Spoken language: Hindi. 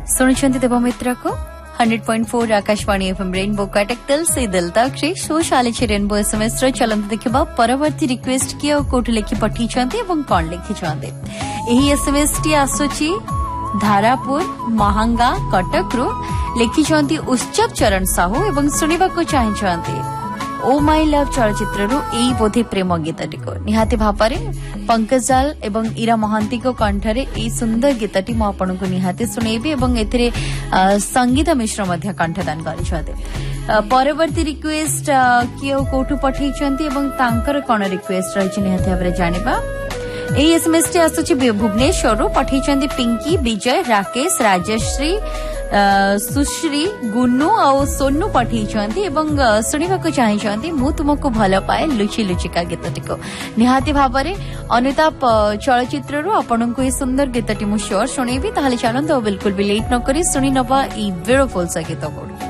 सुनिछंती देवमित्रा को 100.4 आकाशवाणी एफएम रेनबो कटक दिल से दिल तक रे शो शालिछि रेनबो एसएमएस रे चलंत देखबा परवर्ती रिक्वेस्ट किया कोठ लिखि पठी छंती एवं कोन लिखि छंती एही एसएमएस टी आसुची धारापुर महांगा कटक रो लिखि छंती उत्सव चरण साहू एवं सुनिबा को चाहि छंती ओ माय लव चलचित्र रो एई बोधे प्रेम गीतटी को निहाती भापरे पंकजाल एवं इरा महांती को कंठरे एई सुंदर गीतटी मो आपन को निहाती सुनेबी एवं एथिरे संगीत मिश्र मध्य कंठदान करि छते परवर्ती रिक्वेस्ट कियो कोठु पठै छंती एवं तांकर कोन रिक्वेस्ट रहि निहाती भाबरे जानिबा एई एसएमएस टी आसुची भुवनेश्वर रो पठै छंती पिंकी विजय राकेश राजश्री सुश्री गुन्नू और सोनू पठई शुणा चाहती मु तुमको भल पाए लुचि लुचिका गीतटी को निहाती भावरे अनुताप चलचित्र आपण को सुंदर गीतटी मु श्योर शुणेबी ताहले चलंत बिल्कुल भी लेट न करी शुणी नबा ई ब्यूटीफुल सा गीत को।